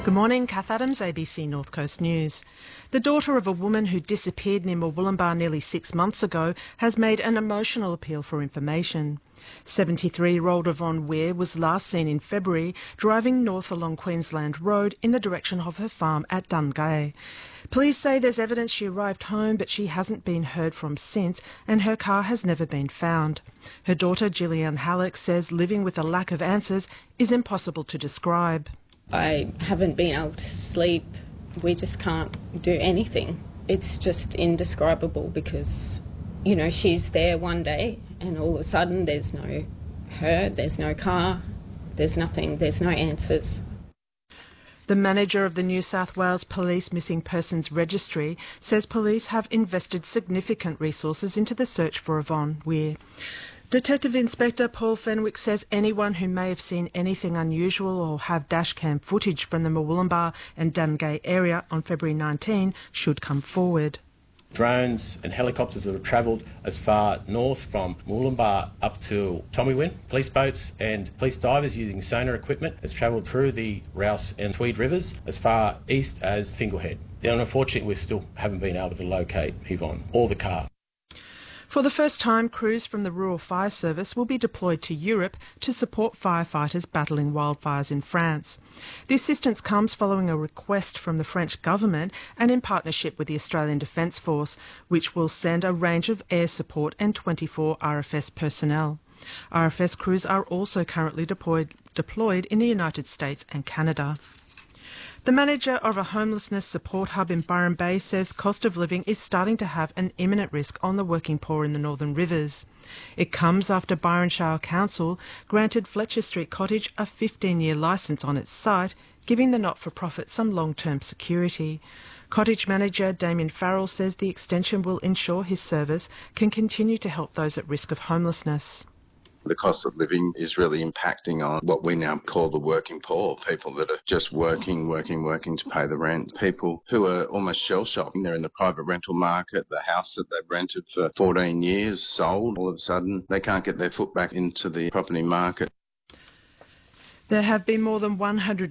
Good morning, Kath Adams, ABC North Coast News. The daughter of a woman who disappeared near Murwillumbah nearly 6 months ago has made an emotional appeal for information. 73-year-old Yvonne Weir was last seen in February driving north along Queensland Road in the direction of her farm at Dungay. Police say there's evidence she arrived home, but she hasn't been heard from since, and her car has never been found. Her daughter, Gillian Halleck, says living with a lack of answers is impossible to describe. I haven't been able to sleep. We just can't do anything. It's just indescribable because, you know, she's there one day and all of a sudden there's no her, there's no car, there's nothing, there's no answers. The manager of the New South Wales Police Missing Persons Registry says police have invested significant resources into the search for Yvonne Weir. Detective Inspector Paul Fenwick says anyone who may have seen anything unusual or have dashcam footage from the Murwillumbah and Dungay area on February 19 should come forward. Drones and helicopters that have travelled as far north from Murwillumbah up to Tommywin. Police boats and police divers using sonar equipment has travelled through the Rouse and Tweed rivers as far east as Finglehead. And unfortunately, we still haven't been able to locate Yvonne or the car. For the first time, crews from the Rural Fire Service will be deployed to Europe to support firefighters battling wildfires in France. The assistance comes following a request from the French government and in partnership with the Australian Defence Force, which will send a range of air support and 24 RFS personnel. RFS crews are also currently deployed in the United States and Canada. The manager of a homelessness support hub in Byron Bay says cost of living is starting to have an imminent risk on the working poor in the Northern Rivers. It comes after Byron Shire Council granted Fletcher Street Cottage a 15-year licence on its site, giving the not-for-profit some long-term security. Cottage manager Damien Farrell says the extension will ensure his service can continue to help those at risk of homelessness. The cost of living is really impacting on what we now call the working poor, people that are just working to pay the rent, people who are almost shell-shocked. They're in the private rental market, the house that they've rented for 14 years sold. All of a sudden, they can't get their foot back into the property market. There have been more than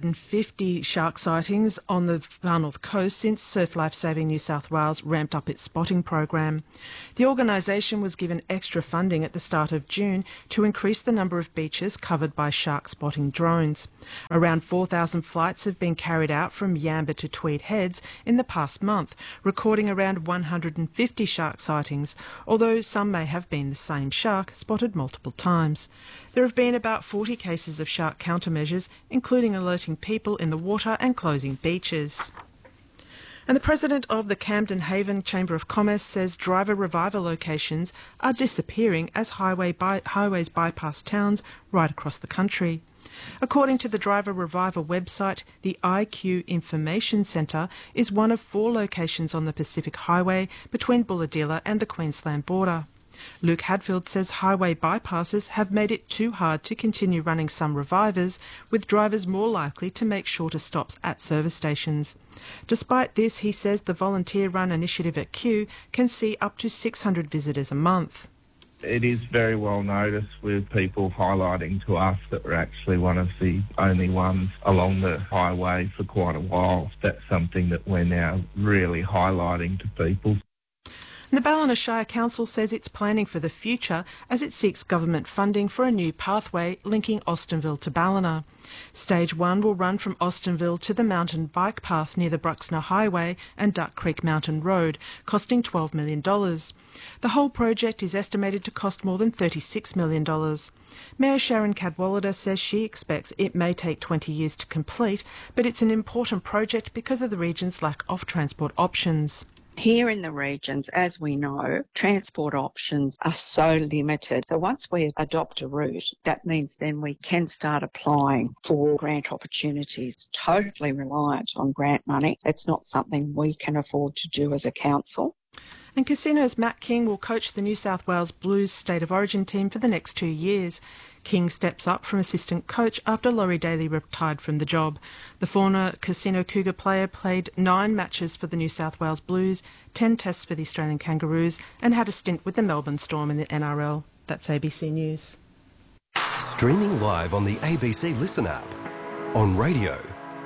150 shark sightings on the Far North Coast since Surf Life Saving New South Wales ramped up its spotting program. The organisation was given extra funding at the start of June to increase the number of beaches covered by shark spotting drones. Around 4,000 flights have been carried out from Yamba to Tweed Heads in the past month, recording around 150 shark sightings, although some may have been the same shark spotted multiple times. There have been about 40 cases of shark countermeasures, including alerting people in the water and closing beaches. And the president of the Camden Haven Chamber of Commerce says driver revival locations are disappearing as highways bypass towns right across the country. According to the Driver Revival website, the IQ Information Centre is one of 4 locations on the Pacific Highway between Bulahdelah and the Queensland border. Luke Hadfield says highway bypasses have made it too hard to continue running some revivers, with drivers more likely to make shorter stops at service stations. Despite this, he says the volunteer-run initiative at Q can see up to 600 visitors a month. It is very well noticed, with people highlighting to us that we're actually one of the only ones along the highway for quite a while. That's something that we're now really highlighting to people. The Ballina Shire Council says it's planning for the future as it seeks government funding for a new pathway linking Austinville to Ballina. Stage 1 will run from Austinville to the mountain bike path near the Bruxner Highway and Duck Creek Mountain Road, costing $12 million. The whole project is estimated to cost more than $36 million. Mayor Sharon Cadwallader says she expects it may take 20 years to complete, but it's an important project because of the region's lack of transport options. Here in the regions, as we know, transport options are so limited. So once we adopt a route, that means then we can start applying for grant opportunities, totally reliant on grant money. It's not something we can afford to do as a council. And Casino's Matt King will coach the New South Wales Blues State of Origin team for the next 2 years. King steps up from assistant coach after Laurie Daly retired from the job. The former Casino Cougar player played 9 matches for the New South Wales Blues, 10 tests for the Australian Kangaroos, and had a stint with the Melbourne Storm in the NRL. That's ABC News. Streaming live on the ABC Listen app, on radio,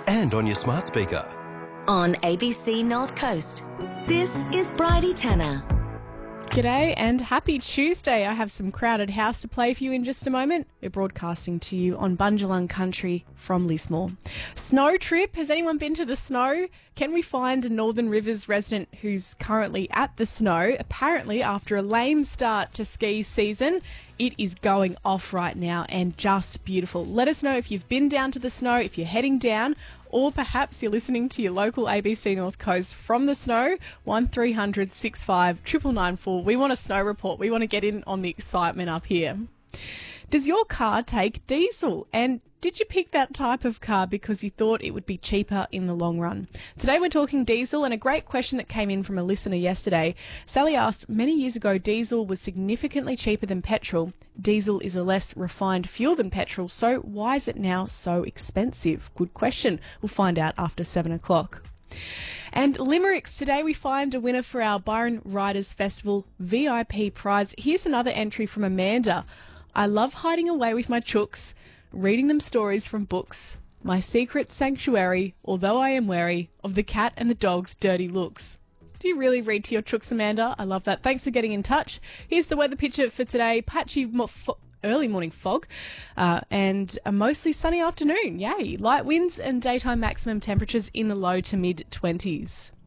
and on your smart speaker. On ABC North Coast, this is Bridie Tanner. G'day and happy Tuesday. I have some Crowded House to play for you in just a moment. We're broadcasting to you on Bundjalung Country from Lismore. Snow trip. Has anyone been to the snow? Can we find a Northern Rivers resident who's currently at the snow? Apparently, after a lame start to ski season, it is going off right now and just beautiful. Let us know if you've been down to the snow, if you're heading down, or perhaps you're listening to your local ABC North Coast from the snow. 1300 65 9994. We want a snow report. We want to get in on the excitement up here. Does your car take diesel? And did you pick that type of car because you thought it would be cheaper in the long run? Today we're talking diesel, and a great question that came in from a listener yesterday. Sally asked, many years ago diesel was significantly cheaper than petrol. Diesel is a less refined fuel than petrol, so why is it now so expensive? Good question. We'll find out after 7 o'clock. And limericks. Today we find a winner for our Byron Writers Festival VIP prize. Here's another entry from Amanda. I love hiding away with my chooks, reading them stories from books. My secret sanctuary, although I am wary of the cat and the dog's dirty looks. Do you really read to your chooks, Amanda? I love that. Thanks for getting in touch. Here's the weather picture for today. Patchy early morning fog and a mostly sunny afternoon. Yay. Light winds and daytime maximum temperatures in the low to mid 20s.